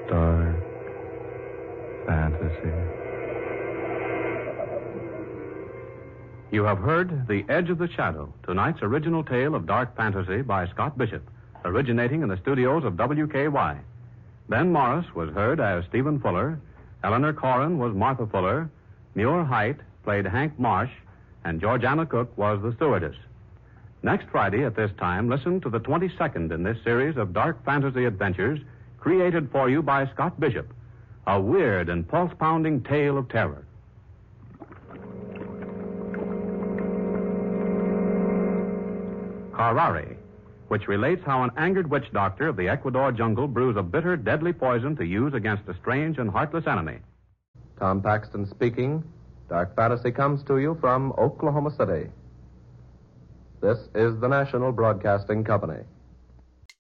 Dark fantasy. You have heard The Edge of the Shadow, tonight's original tale of dark fantasy by Scott Bishop, originating in the studios of WKY. Ben Morris was heard as Stephen Fuller, Eleanor Corrin was Martha Fuller, Muir Height played Hank Marsh, and Georgiana Cook was the stewardess. Next Friday at this time, listen to the 22nd in this series of dark fantasy adventures created for you by Scott Bishop, a weird and pulse-pounding tale of terror. Carrari, which relates how an angered witch doctor of the Ecuador jungle brews a bitter, deadly poison to use against a strange and heartless enemy. Tom Paxton speaking. Dark Fantasy comes to you from Oklahoma City. This is the National Broadcasting Company.